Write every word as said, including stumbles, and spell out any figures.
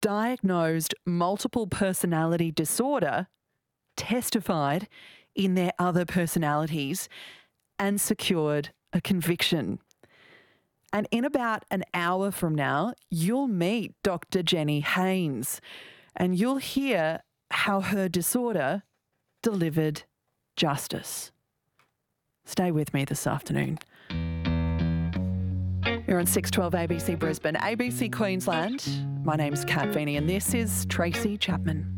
diagnosed multiple personality disorder, testified in their other personalities, and secured a conviction. And in about an hour from now, you'll meet Doctor Jenny Haynes, and you'll hear how her disorder delivered justice. Stay with me this afternoon. You're on six twelve A B C Brisbane, A B C Queensland. My name's Kat Feeney and this is Tracy Chapman.